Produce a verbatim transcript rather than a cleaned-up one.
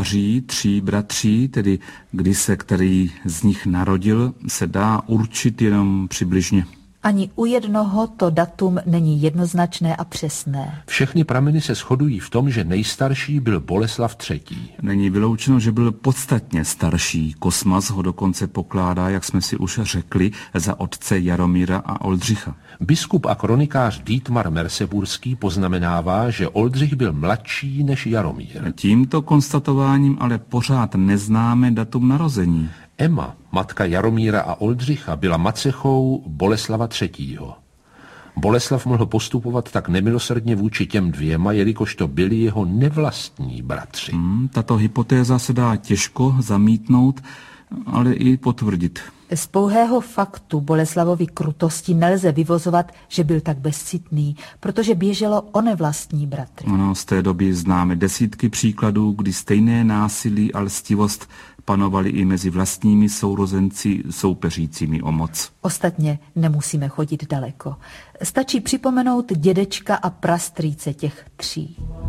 Tří bratří, tedy kdy se který z nich narodil, se dá určit jenom přibližně. Ani u jednoho to datum není jednoznačné a přesné. Všechny prameny se shodují v tom, že nejstarší byl Boleslav třetí. Není vyloučeno, že byl podstatně starší. Kosmas ho dokonce pokládá, jak jsme si už řekli, za otce Jaromíra a Oldřicha. Biskup a kronikář Dietmar Merseburský poznamenává, že Oldřich byl mladší než Jaromír. Tímto konstatováním ale pořád neznáme datum narození. Ema, matka Jaromíra a Oldřicha, byla macechou Boleslava třetího. Boleslav mohl postupovat tak nemilosrdně vůči těm dvěma, jelikož to byli jeho nevlastní bratři. Hmm, tato hypotéza se dá těžko zamítnout, ale i potvrdit. Z pouhého faktu Boleslavovy krutosti nelze vyvozovat, že byl tak bezcitný, protože běželo o nevlastní bratry. Ano, z té doby známe desítky příkladů, kdy stejné násilí a lstivost panovaly i mezi vlastními sourozenci soupeřícími o moc. Ostatně nemusíme chodit daleko. Stačí připomenout dědečka a prastrýce těch tří.